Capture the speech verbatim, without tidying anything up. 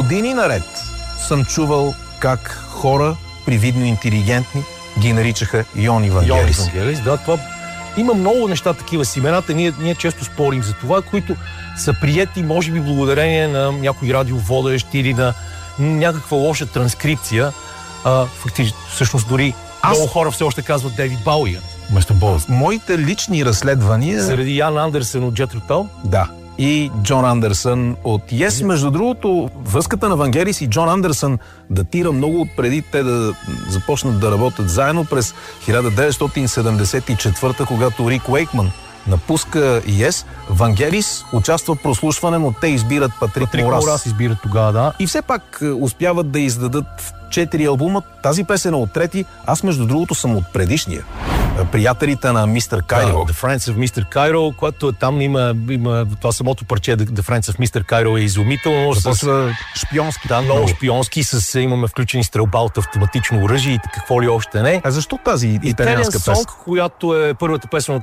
Години наред съм чувал как хора, привидно интелигентни, ги наричаха Йони Вангелис. Йони Вангелис, да, това... Има много неща такива с имената. Ние, ние често спорим за това, които са приети, може би, благодарение на някой радиоводещ или на някаква лоша транскрипция. А, фактически, всъщност дори Аз... много хора все още казват Дейвид Бауи вместо Боуи. Моите лични разследвания... Заради Ян Андерсън от Джетро Тъл? Да. И Джон Андерсън от Yes. Между другото, връзката на Вангелис и Джон Андерсън датира много преди те да започнат да работят заедно през хиляда деветстотин седемдесет и четвърта, когато Рик Уейкман напуска Yes. Вангелис участва в прослушване, но те избират Патрик, Патрик Морас. Морас избират тогава, да. И все пак успяват да издадат четири албума. Тази песен е от трети. Аз, между другото, съм от предишния. Приятелите на мистер Кайро. Да, The Friends of мистер Cairo, което там има, има това самото парче The Friends of мистер Cairo е изумително. Започва шпионски. Да, много шпионски, с, имаме включени стрелба от автоматично оръжие и какво ли още не. А защо тази италианска песен? Song, която е първата песен